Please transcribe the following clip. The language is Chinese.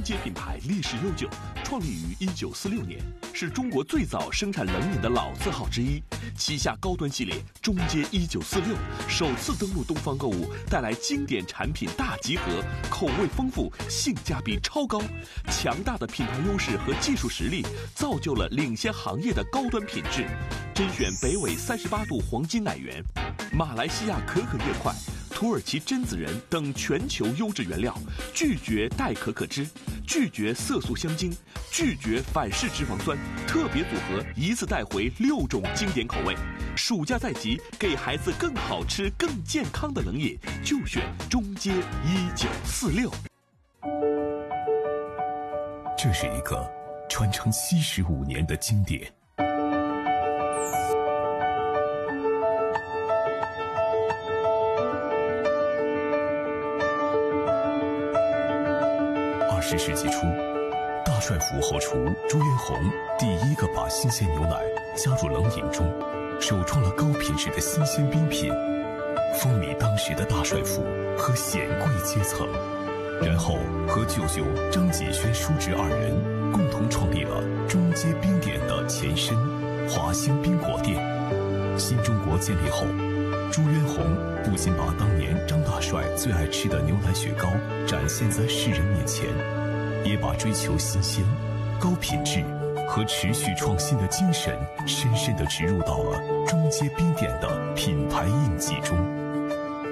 街品牌历史悠久，创立于1946年，是中国最早生产冷饮的老字号之一。旗下高端系列中街1946首次登陆东方购物，带来经典产品大集合，口味丰富，性价比超高。强大的品牌优势和技术实力，造就了领先行业的高端品质。甄选北纬38度黄金奶源、马来西亚可可叶块、土耳其榛子仁等全球优质原料，拒绝代可可脂，拒绝色素香精，拒绝反式脂肪酸，特别组合一次带回6种经典口味。暑假在即，给孩子更好吃、更健康的冷饮，就选中街1946。 这是一个传承75年的经典。20世纪初，大帅府后厨朱元洪第一个把新鲜牛奶加入冷饮中，首创了高品质的新鲜冰品，风靡当时的大帅府和显贵阶层。然后和舅舅张锦轩叔侄2人共同创立了中街冰点的前身华兴冰果店。新中国建立后，朱元洪不仅把当年张大帅最爱吃的牛奶雪糕展现在世人面前，也把追求新鲜、高品质和持续创新的精神深深地植入到了中街冰点的品牌印记中。